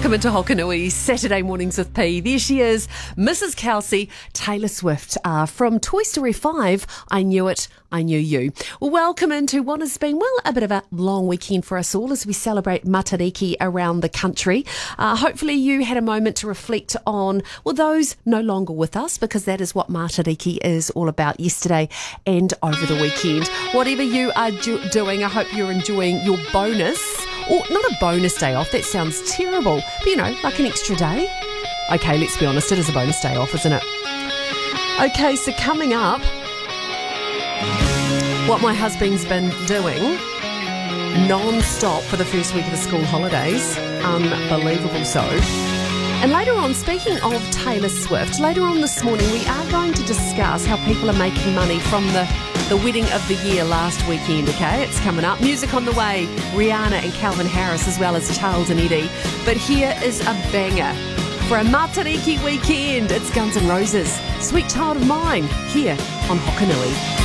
Welcome into Hokanui, Saturday Mornings with P. There she is, Mrs. Kelsey, Taylor Swift, from Toy Story 5, I Knew It, I Knew You. Well, welcome into what has been, a bit of a long weekend for us all as we celebrate Matariki around the country. Hopefully you had a moment to reflect on, those no longer with us, because that is what Matariki is all about yesterday and over the weekend. Whatever you are doing, I hope you're enjoying your bonus. Or not a bonus day off, that sounds terrible, but like an extra day. Okay, let's be honest, it is a bonus day off, isn't it? Okay, so coming up, what my husband's been doing non-stop for the first week of the school holidays, unbelievable so. And later on, speaking of Taylor Swift, later on this morning we are going to discuss how people are making money from the wedding of the year last weekend, okay? It's coming up. Music on the way, Rihanna and Calvin Harris, as well as Charles and Eddie. But here is a banger for a Matariki weekend. It's Guns N' Roses, Sweet Child of Mine, here on Hokanui.